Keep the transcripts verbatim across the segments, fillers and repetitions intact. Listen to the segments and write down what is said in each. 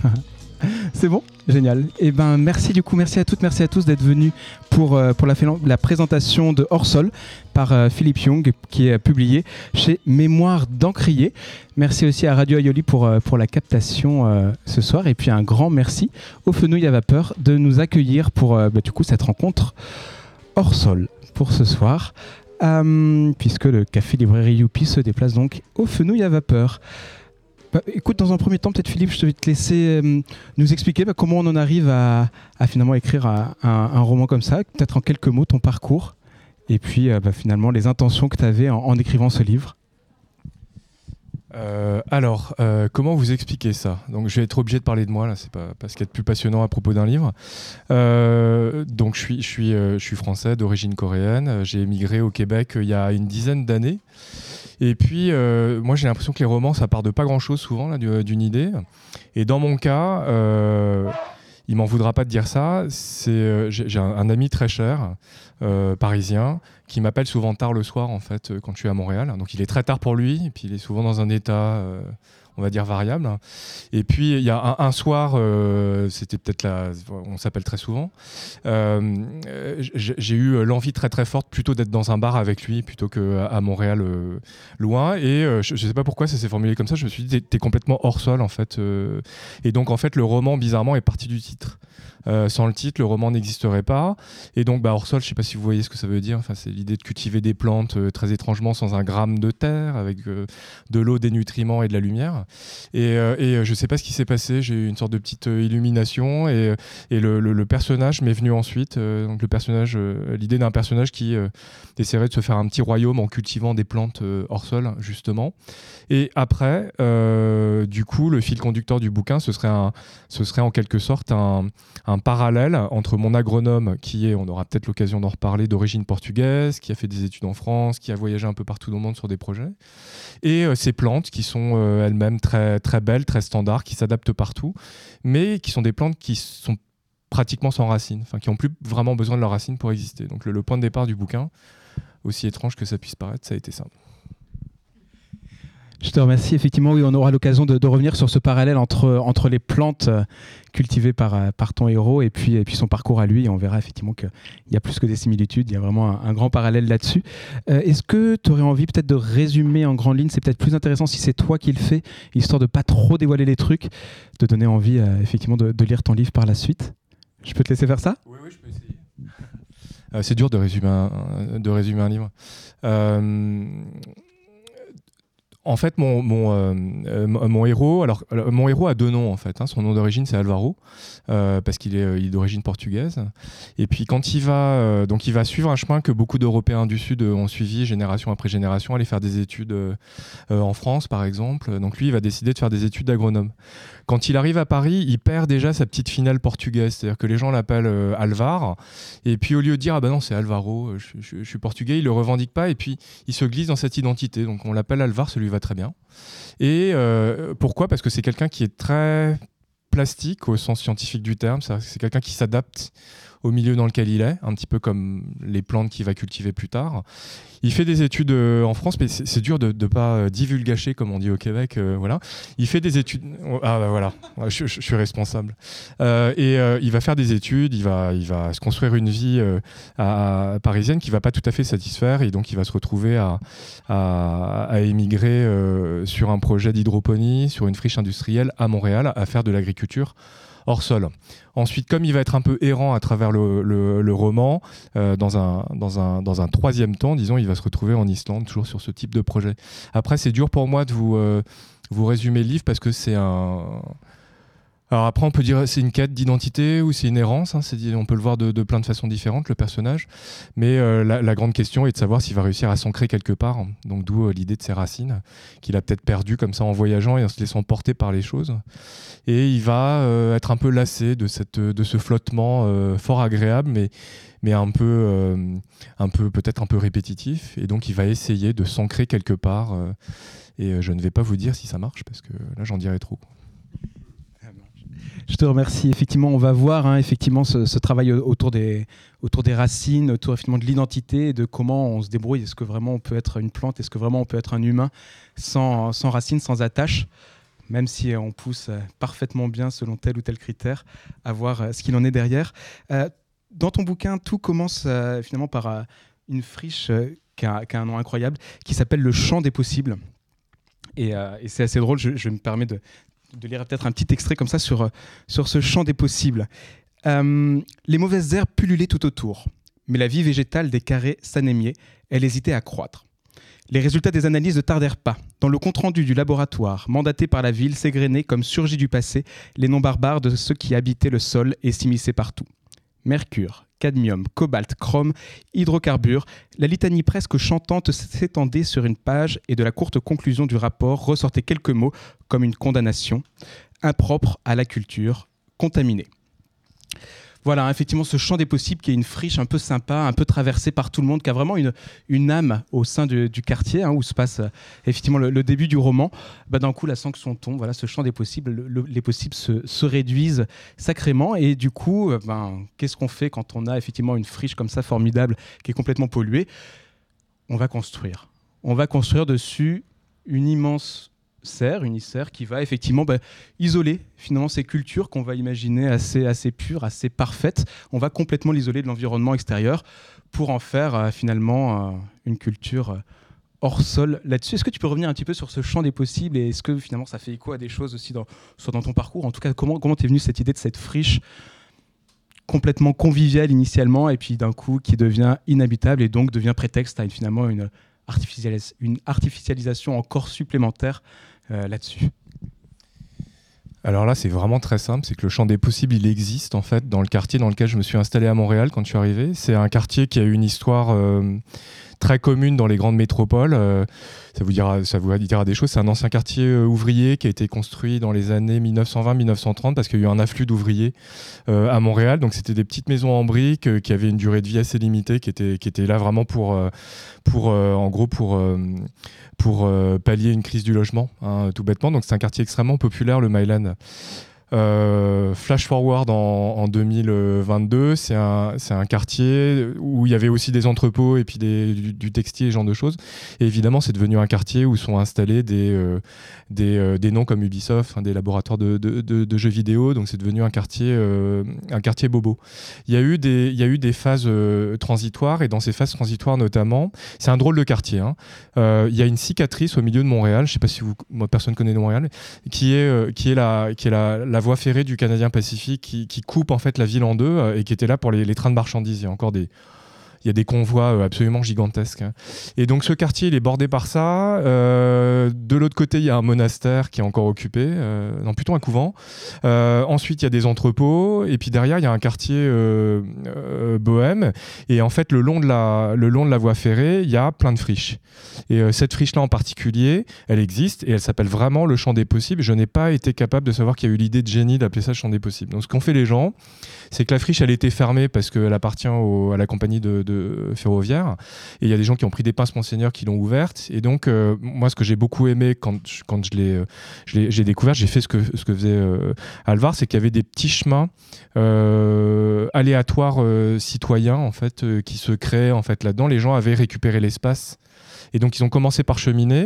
C'est bon, génial. Et ben merci du coup, merci à toutes, merci à tous d'être venus pour, euh, pour la, la présentation de Hors Sol par euh, Philippe Young, qui est publié chez Mémoire d'Encrier. Merci aussi à Radio Aioli pour, euh, pour la captation euh, ce soir. Et puis un grand merci aux Fenouilles à vapeur de nous accueillir pour euh, bah, du coup cette rencontre Hors Sol pour ce soir, euh, puisque le café librairie Youpi se déplace donc aux Fenouilles à vapeur. Bah, écoute, dans un premier temps, peut-être Philippe, je vais te laisser euh, nous expliquer bah, comment on en arrive à, à finalement écrire un, un, un roman comme ça, peut-être en quelques mots ton parcours, et puis euh, bah, finalement les intentions que tu avais en, en écrivant ce livre. Euh, alors, euh, comment vous expliquer ça ? Donc, je vais être obligé de parler de moi là. C'est pas, pas ce qu'il y a de plus passionnant à propos d'un livre. Euh, donc, je suis, je suis, euh, je suis français d'origine coréenne. J'ai émigré au Québec euh, il y a une dizaine d'années. Et puis, euh, moi, j'ai l'impression que les romans, ça part de pas grand-chose souvent là, d'une idée. Et dans mon cas, euh, il m'en voudra pas de dire ça. C'est, euh, j'ai, j'ai un, un ami très cher, euh, parisien, qui m'appelle souvent tard le soir en fait quand je suis à Montréal. Donc il est très tard pour lui et puis il est souvent dans un état euh, on va dire variable. Et puis il y a un, un soir, euh, c'était peut-être là, on s'appelle très souvent. Euh, j'ai eu l'envie très très forte plutôt d'être dans un bar avec lui plutôt qu'à à Montréal euh, loin. Et euh, je, je sais pas pourquoi ça s'est formulé comme ça. Je me suis dit t'es, t'es complètement hors sol en fait. Euh, et donc en fait le roman bizarrement est parti du titre. Euh, sans le titre, le roman n'existerait pas. Et donc, bah, hors sol, je ne sais pas si vous voyez ce que ça veut dire. Enfin, c'est l'idée de cultiver des plantes euh, très étrangement sans un gramme de terre, avec euh, de l'eau, des nutriments et de la lumière. Et, euh, et euh, je ne sais pas ce qui s'est passé. J'ai eu une sorte de petite euh, illumination. Et, et le, le, le personnage m'est venu ensuite. Euh, donc le personnage, euh, l'idée d'un personnage qui euh, essaierait de se faire un petit royaume en cultivant des plantes euh, hors sol, justement. Et après, euh, du coup, le fil conducteur du bouquin, ce serait, un, ce serait en quelque sorte un, un parallèle entre mon agronome, qui est, on aura peut-être l'occasion d'en reparler, d'origine portugaise, qui a fait des études en France, qui a voyagé un peu partout dans le monde sur des projets, et euh, ces plantes qui sont euh, elles-mêmes très, très belles, très standards, qui s'adaptent partout, mais qui sont des plantes qui sont pratiquement sans racines, enfin qui n'ont plus vraiment besoin de leurs racines pour exister. Donc le, le point de départ du bouquin, aussi étrange que ça puisse paraître, ça a été ça. Je te remercie. Effectivement, oui, on aura l'occasion de, de revenir sur ce parallèle entre, entre les plantes cultivées par, par ton héros et puis, et puis son parcours à lui. Et on verra effectivement qu'il y a plus que des similitudes. Il y a vraiment un, un grand parallèle là-dessus. Euh, est-ce que tu aurais envie peut-être de résumer en grande ligne ? C'est peut-être plus intéressant si c'est toi qui le fais, histoire de ne pas trop dévoiler les trucs, de donner envie euh, effectivement de, de lire ton livre par la suite. Je peux te laisser faire ça ? Oui, oui, je peux essayer. Euh, c'est dur de résumer un, de résumer un livre. Euh... En fait, mon, mon, euh, mon héros, alors mon héros a deux noms en fait. Hein. Son nom d'origine c'est Alvaro, euh, parce qu'il est, il est d'origine portugaise. Et puis quand il va, euh, donc il va suivre un chemin que beaucoup d'Européens du Sud ont suivi génération après génération, aller faire des études euh, en France par exemple. Donc lui, il va décider de faire des études d'agronome. Quand il arrive à Paris, il perd déjà sa petite finale portugaise, c'est-à-dire que les gens l'appellent euh, Alvar. Et puis au lieu de dire ah ben non c'est Alvaro, je, je, je suis portugais, il le revendique pas et puis il se glisse dans cette identité. Donc on l'appelle Alvar, celui va très bien. Et euh, pourquoi ? Parce que c'est quelqu'un qui est très plastique au sens scientifique du terme. C'est quelqu'un qui s'adapte au milieu dans lequel il est, un petit peu comme les plantes qu'il va cultiver plus tard. Il fait des études euh, en France, mais c'est dur de ne pas euh, divulgacher, comme on dit au Québec. Euh, voilà. Il fait des études... Ah bah voilà, je, je, je suis responsable. Euh, et euh, il va faire des études, il va, il va se construire une vie euh, à, à, parisienne qui ne va pas tout à fait satisfaire, et donc il va se retrouver à, à, à émigrer euh, sur un projet d'hydroponie, sur une friche industrielle à Montréal, à faire de l'agriculture hors sol. Ensuite, comme il va être un peu errant à travers le, le, le roman, euh, dans, un, dans, un, dans un troisième temps, disons, il va se retrouver en Islande, toujours sur ce type de projet. Après, c'est dur pour moi de vous, euh, vous résumer le livre parce que c'est un... Alors après, on peut dire c'est une quête d'identité ou c'est une errance. Hein, c'est, on peut le voir de, de plein de façons différentes, le personnage. Mais euh, la, la grande question est de savoir s'il va réussir à s'ancrer quelque part. Donc d'où euh, l'idée de ses racines, qu'il a peut-être perdu comme ça en voyageant et en se laissant porter par les choses. Et il va euh, être un peu lassé de, cette, de ce flottement euh, fort agréable, mais, mais un peu, euh, un peu, peut-être un peu répétitif. Et donc il va essayer de s'ancrer quelque part. Euh, et euh, je ne vais pas vous dire si ça marche, parce que là j'en dirai trop. Je te remercie. Effectivement, on va voir hein, effectivement ce, ce travail autour des, autour des racines, autour effectivement de l'identité et de comment on se débrouille. Est-ce que vraiment on peut être une plante ? Est-ce que vraiment on peut être un humain sans, sans racines, sans attache ? même si euh, on pousse euh, parfaitement bien selon tel ou tel critère, à voir euh, ce qu'il en est derrière. Euh, dans ton bouquin, tout commence euh, finalement par euh, une friche euh, qui, a, qui a un nom incroyable, qui s'appelle le Champ des possibles. Et, euh, et c'est assez drôle, je, je me permets de, de lire peut-être un petit extrait comme ça sur, euh, sur ce Champ des possibles. Euh, les mauvaises herbes pullulaient tout autour, mais la vie végétale des carrés s'anémiait, elle hésitait à croître. Les résultats des analyses ne tardèrent pas. Dans le compte-rendu du laboratoire, mandaté par la ville, s'égrenaient comme surgis du passé les noms barbares de ceux qui habitaient le sol et s'immisçaient partout. Mercure, cadmium, cobalt, chrome, hydrocarbures, la litanie presque chantante s'étendait sur une page et de la courte conclusion du rapport ressortaient quelques mots comme une condamnation, impropre à la culture, contaminée. Voilà, effectivement, ce champ des possibles qui est une friche un peu sympa, un peu traversée par tout le monde, qui a vraiment une, une âme au sein du, du quartier, hein, où se passe euh, effectivement le, le début du roman. Bah, d'un coup, la sanction tombe, voilà, ce champ des possibles, le, le, les possibles se, se réduisent sacrément. Et du coup, euh, ben, qu'est-ce qu'on fait quand on a effectivement une friche comme ça formidable, qui est complètement polluée ? On va construire. On va construire dessus une immense serre, une serre qui va effectivement bah, isoler finalement ces cultures qu'on va imaginer assez, assez pures, assez parfaites. On va complètement l'isoler de l'environnement extérieur pour en faire euh, finalement euh, une culture euh, hors sol là-dessus. Est-ce que tu peux revenir un petit peu sur ce champ des possibles et est-ce que finalement ça fait écho à des choses aussi dans, soit dans ton parcours ? En tout cas, comment, comment t'es venue cette idée de cette friche complètement conviviale initialement et puis d'un coup qui devient inhabitable et donc devient prétexte à une, finalement une, artificialis- une artificialisation encore supplémentaire Euh, là-dessus. Alors là, c'est vraiment très simple, c'est que le champ des possibles, il existe en fait dans le quartier dans lequel je me suis installé à Montréal quand je suis arrivé. C'est un quartier qui a une histoire euh, très commune dans les grandes métropoles. Euh, ça vous dira, ça vous dira des choses. C'est un ancien quartier euh, ouvrier qui a été construit dans les années mille neuf cent vingt mille neuf cent trente parce qu'il y a eu un afflux d'ouvriers euh, à Montréal. Donc c'était des petites maisons en briques euh, qui avaient une durée de vie assez limitée, qui étaient, qui étaient là vraiment pour, euh, pour euh, en gros pour euh, pour euh, pallier une crise du logement, hein, tout bêtement. Donc c'est un quartier extrêmement populaire, le Myland. Euh, flash forward en, en deux mille vingt-deux, c'est un, c'est un quartier où il y avait aussi des entrepôts et puis des, du, du textile, ce genre de choses. Et évidemment, c'est devenu un quartier où sont installés des, euh, des, euh, des noms comme Ubisoft, hein, des laboratoires de, de, de, de jeux vidéo. Donc c'est devenu un quartier, euh, un quartier bobo. Il y a eu des, il y a eu des phases euh, transitoires et dans ces phases transitoires notamment, c'est un drôle de quartier. Hein. Euh, il y a une cicatrice au milieu de Montréal, je ne sais pas si vous, moi, personne connaît Montréal, qui est, euh, qui est la, qui est la, la voie ferrée du Canadien Pacifique qui, qui coupe en fait la ville en deux euh, et qui était là pour les, les trains de marchandises. Il y a encore des, il y a des convois euh, absolument gigantesques. Hein. Et donc ce quartier, il est bordé par ça. Euh, de l'autre côté, il y a un monastère qui est encore occupé, euh, non plutôt un couvent. Euh, ensuite, il y a des entrepôts et puis derrière, il y a un quartier euh, euh, bohème. Et en fait, le long de la, le long de la voie ferrée, il y a plein de friches. Et euh, cette friche-là en particulier, elle existe et elle s'appelle vraiment le Champ des possibles. Je n'ai pas été capable de savoir qu'il y a eu l'idée de génie d'appeler ça Champ des possibles. Donc ce qu'ont fait les gens, c'est que la friche, elle était fermée parce qu'elle appartient au, à la compagnie de, de ferroviaire. Et il y a des gens qui ont pris des pinces Monseigneur qui l'ont ouverte. Et donc, euh, moi, ce que j'ai beaucoup aimé quand, quand je l'ai, je l'ai, j'ai découvert, j'ai fait ce que, ce que faisait euh, Alvar, c'est qu'il y avait des petits chemins euh, aléatoires euh, citoyens en fait, euh, qui se créaient en fait, là-dedans. Les gens avaient récupéré l'espace. Et donc, ils ont commencé par cheminer.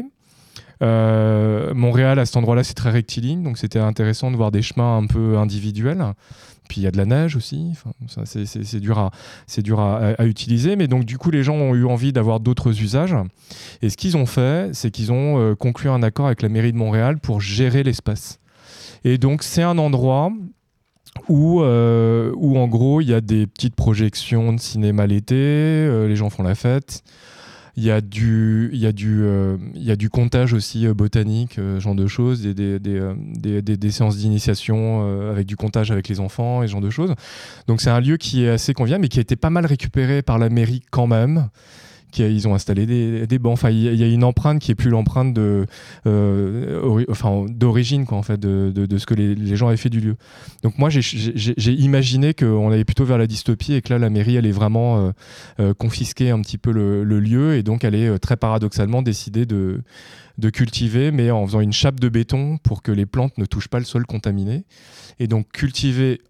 Euh, Montréal, à cet endroit-là, c'est très rectiligne. Donc, c'était intéressant de voir des chemins un peu individuels. Puis, il y a de la neige aussi. Enfin, ça, c'est, c'est, c'est dur, à, c'est dur à, à utiliser. Mais donc, du coup, les gens ont eu envie d'avoir d'autres usages. Et ce qu'ils ont fait, c'est qu'ils ont euh, conclu un accord avec la mairie de Montréal pour gérer l'espace. Et donc, c'est un endroit où, euh, où en gros, il y a des petites projections de cinéma l'été. Euh, les gens font la fête. Il y a du, il y a du, euh, il y a du comptage aussi euh, botanique, euh, ce genre de choses, des, des, des, euh, des, des, des séances d'initiation euh, avec du comptage avec les enfants et ce genre de choses. Donc c'est un lieu qui est assez convivial, mais qui a été pas mal récupéré par la mairie quand même. Qui a, ils ont installé des, des bancs. Enfin, il y, y a une empreinte qui est plus l'empreinte de, euh, ori- enfin, d'origine, quoi, en fait, de, de, de ce que les, les gens avaient fait du lieu. Donc moi, j'ai, j'ai, j'ai imaginé qu'on allait plutôt vers la dystopie et que là, la mairie allait vraiment euh, euh, confisquer un petit peu le, le lieu et donc allait euh, très paradoxalement décider de, de cultiver, mais en faisant une chape de béton pour que les plantes ne touchent pas le sol contaminé. Et donc cultiver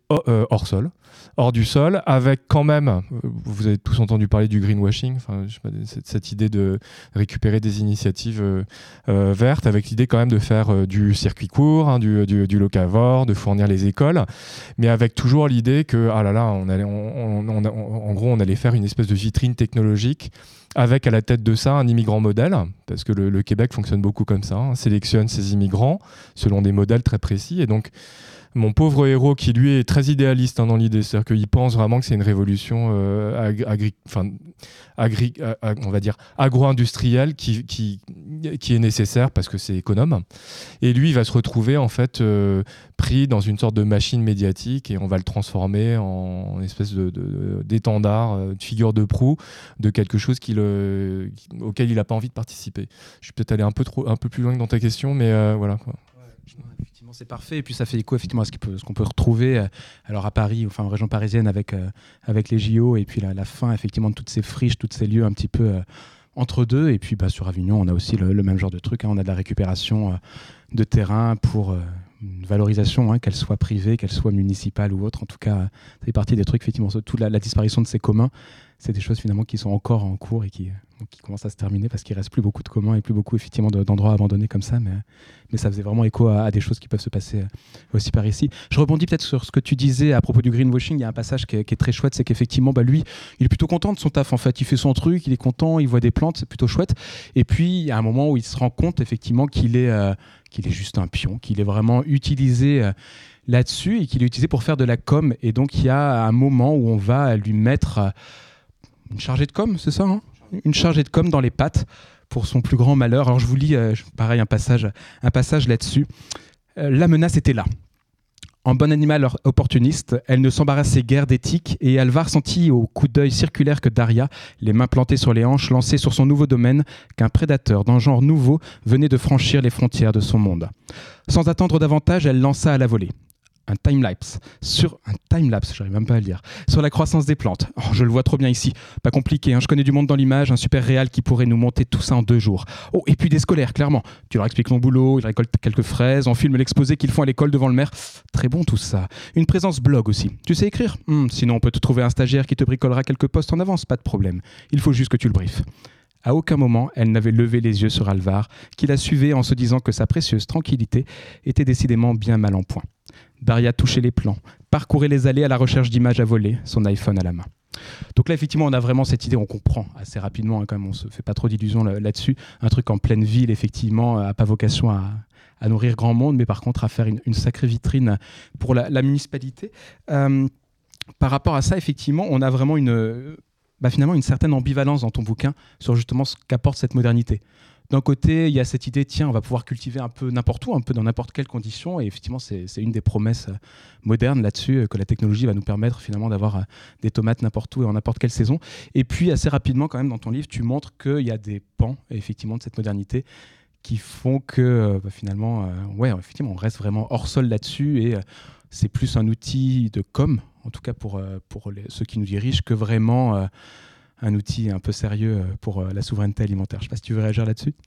hors, euh, hors sol, hors du sol, avec quand même, vous avez tous entendu parler du greenwashing, enfin, je sais pas, cette, cette idée de récupérer des initiatives euh, euh, vertes, avec l'idée quand même de faire euh, du circuit court, hein, du, du, du locavore, de fournir les écoles, mais avec toujours l'idée que, ah là là, on allait, on, on, on, on, en gros, on allait faire une espèce de vitrine technologique avec à la tête de ça un immigrant modèle, parce que le, le Québec fonctionne beaucoup comme ça, hein, sélectionne ses immigrants selon des modèles très précis, et donc mon pauvre héros, qui lui est très idéaliste hein, dans l'idée, c'est-à-dire qu'il pense vraiment que c'est une révolution euh, agri- agri- enfin, agri- ag- on va dire agro-industrielle qui, qui, qui est nécessaire parce que c'est économe. Et lui, il va se retrouver en fait euh, pris dans une sorte de machine médiatique et on va le transformer en, en espèce de, de, d'étendard, de figure de proue de quelque chose qu'il, euh, auquel il n'a pas envie de participer. Je suis peut-être allé un peu, trop, un peu plus loin que dans ta question, mais euh, voilà quoi. Effectivement, c'est parfait. Et puis ça fait écho effectivement à ce, peut, ce qu'on peut retrouver euh, alors à Paris, enfin en région parisienne avec, euh, avec les J O et puis la, la fin effectivement de toutes ces friches, tous ces lieux un petit peu euh, entre deux. Et puis bah, sur Avignon, on a aussi le, le même genre de truc. Hein. On a de la récupération euh, de terrain pour euh, une valorisation, hein, qu'elle soit privée, qu'elle soit municipale ou autre. En tout cas, ça fait partie des trucs effectivement. Surtout la, la disparition de ces communs, c'est des choses finalement qui sont encore en cours et qui, donc, qui commencent à se terminer parce qu'il reste plus beaucoup de communs et plus beaucoup effectivement de, d'endroits abandonnés comme ça. Mais, mais ça faisait vraiment écho à, à des choses qui peuvent se passer aussi par ici. Je rebondis peut-être sur ce que tu disais à propos du greenwashing. Il y a un passage qui est, qui est très chouette, c'est qu'effectivement, bah, lui, il est plutôt content de son taf. En fait, il fait son truc, il est content, il voit des plantes, c'est plutôt chouette. Et puis, il y a un moment où il se rend compte effectivement qu'il est, euh, qu'il est juste un pion, qu'il est vraiment utilisé euh, là-dessus et qu'il est utilisé pour faire de la com. Et donc, il y a un moment où on va lui mettre euh, une chargée de com, c'est ça, hein, une chargée de com dans les pattes pour son plus grand malheur. Alors je vous lis, euh, pareil, un passage, un passage là-dessus. Euh, la menace était là. En bon animal opportuniste, elle ne s'embarrassait guère d'éthique et Alvar sentit au coup d'œil circulaire que Daria, les mains plantées sur les hanches, lançait sur son nouveau domaine qu'un prédateur d'un genre nouveau venait de franchir les frontières de son monde. Sans attendre davantage, elle lança à la volée un timelapse sur un timelapse, j'arrive même pas à le dire, sur la croissance des plantes. Oh, je le vois trop bien ici, pas compliqué, hein, je connais du monde dans l'image, un super réal qui pourrait nous monter tout ça en deux jours. Oh, et puis des scolaires, clairement. Tu leur expliques ton boulot, ils récoltent quelques fraises, on filme l'exposé qu'ils font à l'école devant le maire. Très bon tout ça. Une présence blog aussi. Tu sais écrire ? Hum, Sinon on peut te trouver un stagiaire qui te bricolera quelques postes en avance, pas de problème. Il faut juste que tu le briefes. À aucun moment, elle n'avait levé les yeux sur Alvar, qui la suivait en se disant que sa précieuse tranquillité était décidément bien mal en point. Daria touchait les plans, parcourait les allées à la recherche d'images à voler, son iPhone à la main. Donc là, effectivement, on a vraiment cette idée, on comprend assez rapidement, hein, quand même, on ne se fait pas trop d'illusions là-dessus. Un truc en pleine ville, effectivement, n'a pas vocation à, à nourrir grand monde, mais par contre à faire une, une sacrée vitrine pour la, la municipalité. Euh, par rapport à ça, effectivement, on a vraiment une... Bah finalement une certaine ambivalence dans ton bouquin sur justement ce qu'apporte cette modernité. D'un côté, il y a cette idée, tiens, on va pouvoir cultiver un peu n'importe où, un peu dans n'importe quelle condition, et effectivement, c'est, c'est une des promesses modernes là-dessus, que la technologie va nous permettre finalement d'avoir des tomates n'importe où et en n'importe quelle saison. Et puis, assez rapidement, quand même, dans ton livre, tu montres qu'il y a des pans, effectivement, de cette modernité qui font que, bah, finalement, euh, ouais, effectivement, on reste vraiment hors sol là-dessus, et euh, c'est plus un outil de com', en tout cas pour, euh, pour les, ceux qui nous dirigent, que vraiment euh, un outil un peu sérieux pour euh, la souveraineté alimentaire. Je ne sais pas si tu veux réagir là-dessus.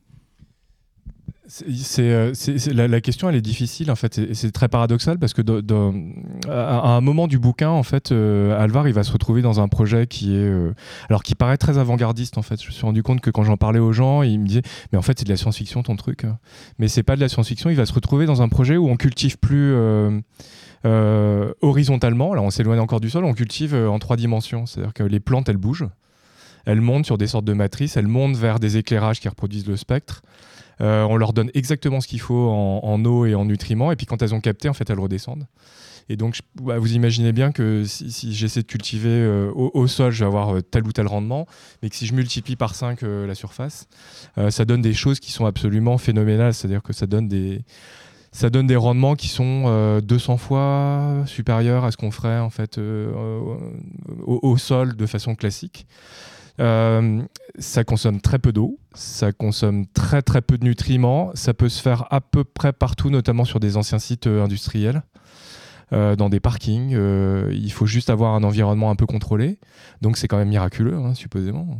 C'est, c'est, c'est, c'est, la, la question elle est difficile en fait, et c'est très paradoxal parce que de, de, à, à un moment du bouquin en fait, euh, Alvar il va se retrouver dans un projet qui est euh, alors qui paraît très avant-gardiste en fait. Je me suis rendu compte que quand j'en parlais aux gens, ils me disaient mais en fait c'est de la science-fiction ton truc, mais c'est pas de la science-fiction. Il va se retrouver dans un projet où on cultive plus euh, euh, horizontalement, là on s'éloigne encore du sol, on cultive euh, en trois dimensions, c'est-à-dire que les plantes elles bougent, elles montent sur des sortes de matrices, elles montent vers des éclairages qui reproduisent le spectre. Euh, on leur donne exactement ce qu'il faut en, en eau et en nutriments, et puis quand elles ont capté, en fait, elles redescendent. Et donc, je, bah, vous imaginez bien que si, si j'essaie de cultiver euh, au, au sol, je vais avoir euh, tel ou tel rendement, mais que si je multiplie par cinq euh, la surface, euh, ça donne des choses qui sont absolument phénoménales. C'est-à-dire que ça donne des, ça donne des rendements qui sont euh, deux cents fois supérieurs à ce qu'on ferait en fait, euh, au, au sol de façon classique. Euh, ça consomme très peu d'eau, ça consomme très très peu de nutriments, ça peut se faire à peu près partout, notamment sur des anciens sites euh, industriels, euh, dans des parkings. Euh, il faut juste avoir un environnement un peu contrôlé, donc c'est quand même miraculeux, hein, supposément.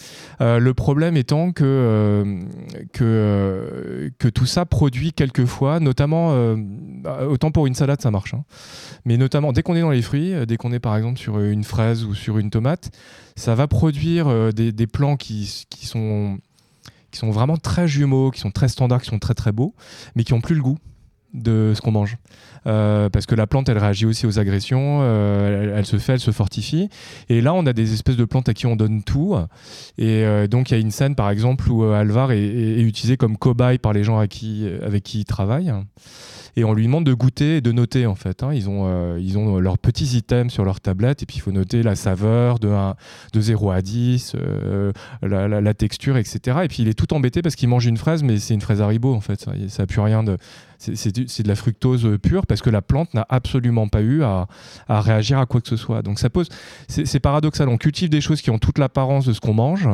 Euh, le problème étant que, euh, que, euh, que tout ça produit quelquefois, notamment, euh, autant pour une salade ça marche, hein, mais notamment dès qu'on est dans les fruits, dès qu'on est par exemple sur une fraise ou sur une tomate, ça va produire euh, des, des plants qui, qui, sont, qui sont vraiment très jumeaux, qui sont très standards, qui sont très très beaux, mais qui n'ont plus le goût de ce qu'on mange. Euh, parce que la plante elle réagit aussi aux agressions, euh, elle, elle se fait, elle se fortifie, et là on a des espèces de plantes à qui on donne tout, et euh, donc il y a une scène par exemple où euh, Alvar est, est, est utilisé comme cobaye par les gens à qui, avec qui il travaille, et on lui demande de goûter et de noter en fait, hein. Ils ont, euh, ils ont leurs petits items sur leur tablette, et puis il faut noter la saveur de, un, de zéro à dix, euh, la, la, la texture, et cetera. Et puis il est tout embêté parce qu'il mange une fraise, mais c'est une fraise Haribo en fait, ça n'a plus rien de... C'est, c'est, c'est de la fructose pure parce que la plante n'a absolument pas eu à, à réagir à quoi que ce soit. Donc ça pose, c'est, c'est paradoxal. On cultive des choses qui ont toute l'apparence de ce qu'on mange.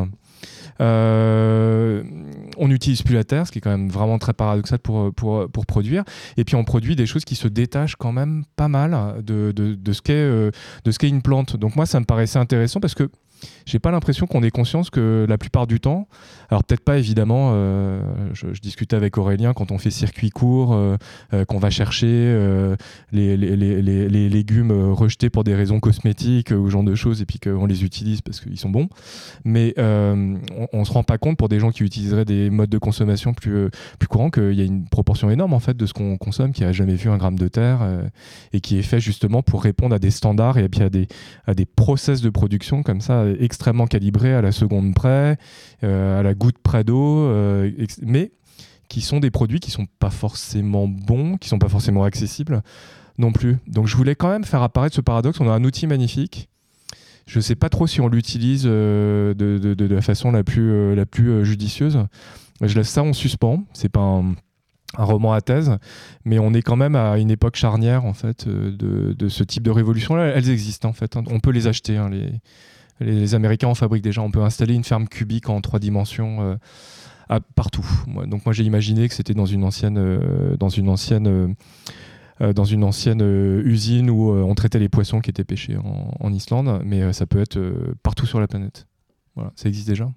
Euh, on n'utilise plus la terre, ce qui est quand même vraiment très paradoxal pour, pour, pour produire. Et puis on produit des choses qui se détachent quand même pas mal de, de, de, ce, qu'est, euh, de ce qu'est une plante. Donc moi, ça me paraissait intéressant parce que j'ai pas l'impression qu'on ait conscience que la plupart du temps, alors peut-être pas évidemment, euh, je, je discutais avec Aurélien quand on fait circuit court, euh, euh, qu'on va chercher euh, les, les, les, les, les légumes rejetés pour des raisons cosmétiques ou ce genre de choses et puis qu'on les utilise parce qu'ils sont bons, mais euh, on, on se rend pas compte pour des gens qui utiliseraient des modes de consommation plus, plus courants qu'il y a une proportion énorme en fait de ce qu'on consomme qui a jamais vu un gramme de terre euh, et qui est fait justement pour répondre à des standards et puis à des, à des process de production comme ça extrêmement calibrés à la seconde près, euh, à la goutte près d'eau, euh, ex- mais qui sont des produits qui sont pas forcément bons, qui sont pas forcément accessibles non plus. Donc je voulais quand même faire apparaître ce paradoxe. On a un outil magnifique. Je sais pas trop si on l'utilise euh, de, de, de la façon la plus, euh, la plus euh, judicieuse. Je laisse ça en suspens. C'est pas un, un roman à thèse, mais on est quand même à une époque charnière en fait de, de ce type de révolution-là. Elles existent en fait. Hein. On peut les acheter. Hein, les Les Américains en fabriquent déjà. On peut installer une ferme cubique en trois dimensions euh, à, partout. Moi, donc moi j'ai imaginé que c'était dans une ancienne, euh, dans une ancienne, euh, dans une ancienne euh, usine où euh, on traitait les poissons qui étaient pêchés en, en Islande, mais euh, ça peut être euh, partout sur la planète. Voilà, ça existe déjà.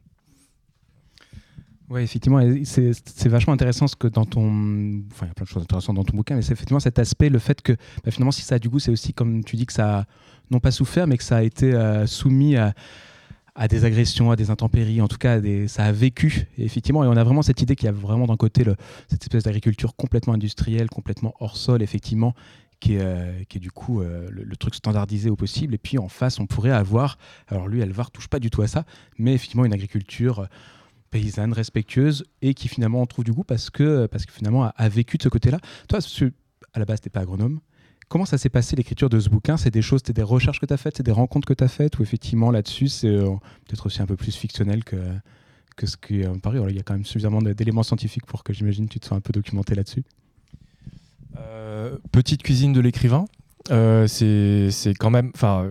Oui, effectivement, c'est, c'est vachement intéressant ce que dans ton... Enfin, il y a plein de choses intéressantes dans ton bouquin, mais c'est effectivement cet aspect, le fait que bah, finalement, si ça a du goût, c'est aussi, comme tu dis, que ça a non pas souffert, mais que ça a été euh, soumis à, à des agressions, à des intempéries, en tout cas, à des, ça a vécu. Et effectivement, et on a vraiment cette idée qu'il y a vraiment d'un côté le, cette espèce d'agriculture complètement industrielle, complètement hors sol, effectivement, qui est, euh, qui est du coup euh, le, le truc standardisé au possible. Et puis en face, on pourrait avoir... Alors lui, Alvar ne touche pas du tout à ça, mais effectivement, une agriculture... Euh, paysanne, respectueuse, et qui finalement en trouve du goût parce que, parce que finalement a, a vécu de ce côté-là. Toi, à la base, tu n'es pas agronome. Comment ça s'est passé l'écriture de ce bouquin ? C'est des choses, c'est des recherches que tu as faites, c'est des rencontres que tu as faites, ou effectivement là-dessus, c'est euh, peut-être aussi un peu plus fictionnel que, que ce qui est en Paris. Il y a quand même suffisamment d'éléments scientifiques pour que j'imagine que tu te sois un peu documenté là-dessus. Euh, petite cuisine de l'écrivain, euh, c'est, c'est quand même... Euh,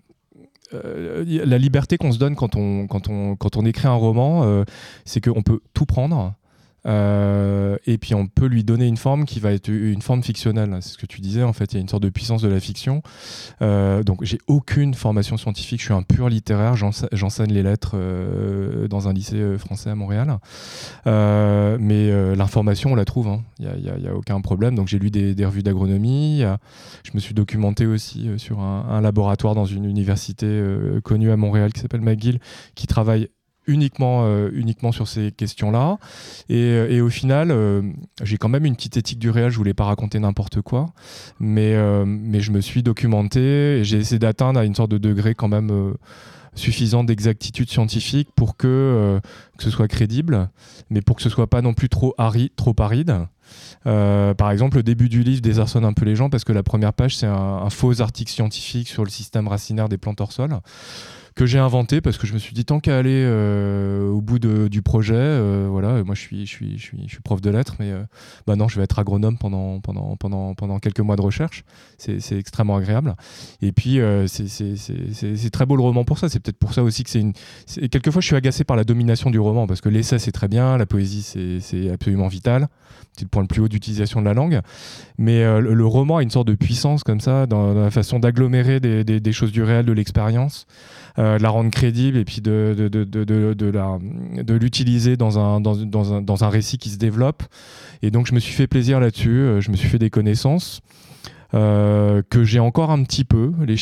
Euh, la liberté qu'on se donne quand on, quand on, quand on écrit un roman, euh, c'est qu'on peut tout prendre euh, et puis on peut lui donner une forme qui va être une forme fictionnelle. C'est ce que tu disais, en fait, il y a une sorte de puissance de la fiction. Euh, donc j'ai aucune formation scientifique, je suis un pur littéraire, j'ense- j'enseigne les lettres euh, dans un lycée français à Montréal. Euh, mais euh, l'information, on la trouve, hein. Il n'y a, a, a aucun problème. Donc j'ai lu des, des revues d'agronomie, a, je me suis documenté aussi euh, sur un, un laboratoire dans une université euh, connue à Montréal qui s'appelle McGill, qui travaille uniquement, euh, uniquement sur ces questions-là. Et, et au final, euh, j'ai quand même une petite éthique du réel, je voulais pas raconter n'importe quoi, mais, euh, mais je me suis documenté et j'ai essayé d'atteindre à une sorte de degré quand même euh, suffisant d'exactitude scientifique pour que, euh, que ce soit crédible, mais pour que ce soit pas non plus trop, ari- trop aride. Euh, par exemple, le début du livre désarçonne un peu les gens parce que la première page, c'est un, un faux article scientifique sur le système racinaire des plantes hors sol, que j'ai inventé parce que je me suis dit tant qu'à aller euh, au bout de, du projet, euh, voilà, moi je suis, je suis, je suis, je suis prof de lettres, mais euh, bah non, je vais être agronome pendant, pendant, pendant, pendant quelques mois de recherche. C'est, c'est extrêmement agréable. Et puis euh, c'est, c'est, c'est, c'est, c'est très beau le roman pour ça. C'est, peut-être pour ça aussi que c'est une. C'est... Quelquefois, je suis agacé par la domination du roman, parce que l'essai, c'est très bien, la poésie, c'est, c'est absolument vital. C'est le point le plus haut d'utilisation de la langue. Mais euh, le, le roman a une sorte de puissance comme ça, dans, dans la façon d'agglomérer des, des, des choses du réel, de l'expérience, euh, de la rendre crédible et puis de, de, de, de, de, de, la, de l'utiliser dans un, dans, dans, un, dans un récit qui se développe. Et donc, je me suis fait plaisir là-dessus. Je me suis fait des connaissances. Euh, que j'ai encore un petit peu. Les